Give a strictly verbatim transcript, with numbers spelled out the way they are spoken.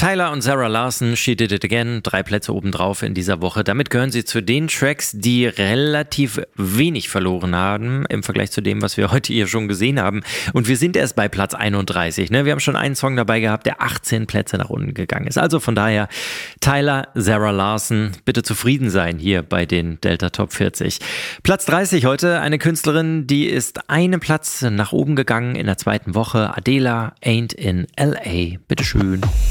Tyler und Sarah Larson, She Did It Again, drei Plätze obendrauf in dieser Woche. Damit gehören sie zu den Tracks, die relativ wenig verloren haben im Vergleich zu dem, was wir heute hier schon gesehen haben. Und wir sind erst bei Platz einunddreißig. Ne? Wir haben schon einen Song dabei gehabt, der achtzehn Plätze nach unten gegangen ist. Also von daher, Tyler, Sarah Larson, bitte zufrieden sein hier bei den Delta Top vierzig. Platz dreißig heute, eine Künstlerin, die ist einen Platz nach oben gegangen in der zweiten Woche. Adela, Ain't in L A. Bitteschön.